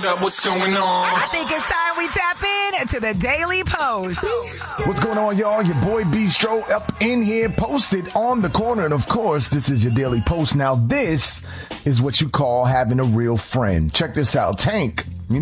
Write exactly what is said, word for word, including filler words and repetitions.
Hold up, what's going on? I think it's time we tap in to the Daily Post. What's going on, y'all? Your boy Bistro up in here, posted on the corner. And of course, this is your Daily Post. Now, this is what you call having a real friend. Check this out. Tank